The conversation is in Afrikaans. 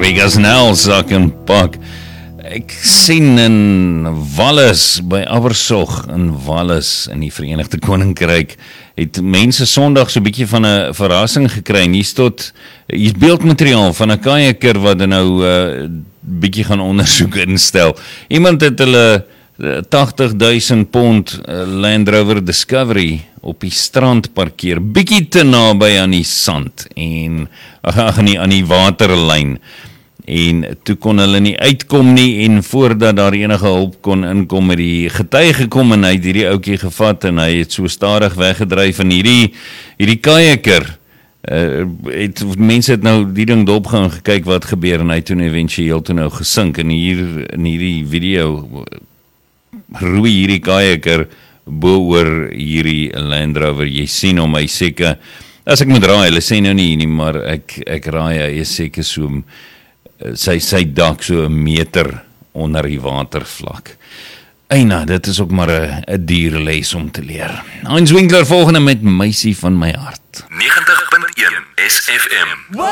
Vegas Nel sak en pak. Ek sien in Wallis, by Abersog in Wallis in die Verenigde Koninkryk, het mense Sondag so 'n bietjie van 'n verrassing gekry. Hier's beeldmateriaal van 'n kajaker wat nou bietjie gaan ondersoek instel. Iemand het hulle 80,000 pond Land Rover Discovery op die strand parkeer, bietjie te naby aan die sand en aan die waterlyn. En toe kon hulle nie uitkom nie, en voordat daar enige hulp kon inkom, het die getuie gekom en hy het hierdie ouetjie gevat en hy het so stadig weggedryf en hierdie kajaker mense het nou die ding dopgehou en gekyk wat gebeur en hy het toe eventueel nou gesink en hier in hierdie video roei hierdie kajaker bo oor hierdie Land Rover. Jy sien hom, hy seker, as ek moet raai, hulle sê nou nie, maar ek raai, hy is seker so sy dak so 'n meter onder die watervlak. Eina, dit is ook maar 'n dierles om te leer. Heinz Winkler volgende met Meisie van my hart. 90.1 SFM.